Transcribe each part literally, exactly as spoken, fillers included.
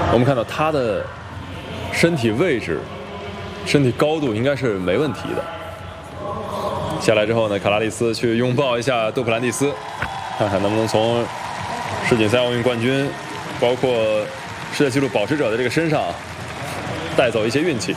我们看到他的身体位置、身体高度应该是没问题的。下来之后呢，卡拉利斯去拥抱一下杜普兰蒂斯，看看能不能从世锦赛奥运冠军，包括世界纪录保持者的这个身上带走一些运气。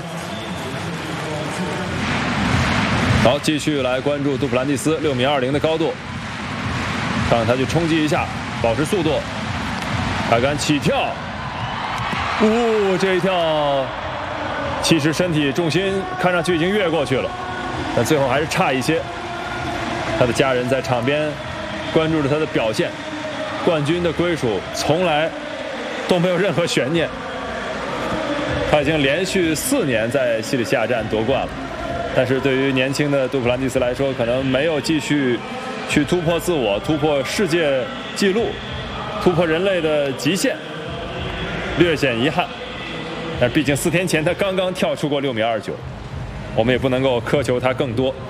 好，继续来关注杜普兰蒂斯六米二零的高度，看看他去冲击一下，保持速度，还敢起跳。呜、哦，这一跳，其实身体重心看上去已经越过去了，但最后还是差一些。他的家人在场边关注着他的表现，冠军的归属从来都没有任何悬念。他已经连续四年在西里西亚站夺冠了，但是对于年轻的杜普兰蒂斯来说，可能没有继续去突破自我、突破世界纪录、突破人类的极限，略显遗憾。但毕竟四天前他刚刚跳出过六米二九，我们也不能够苛求他更多。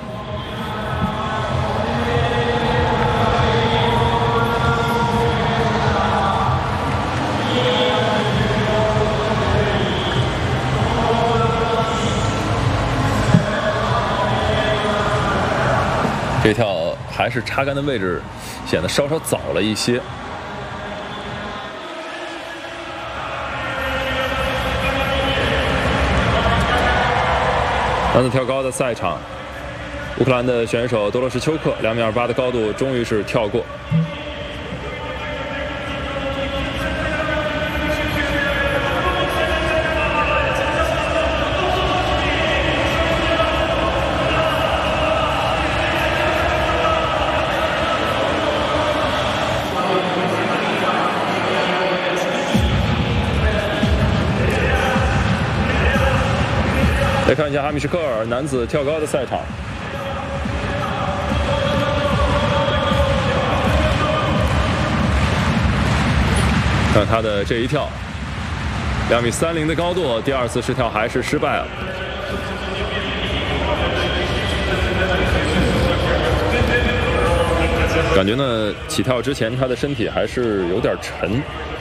这跳还是插杆的位置显得稍稍早了一些。男子跳高的赛场，乌克兰的选手多罗什丘克两米二八的高度终于是跳过。来看一下哈米什科尔男子跳高的赛场，看他的这一跳，两米三零的高度，第二次试跳还是失败了。感觉呢，起跳之前他的身体还是有点沉。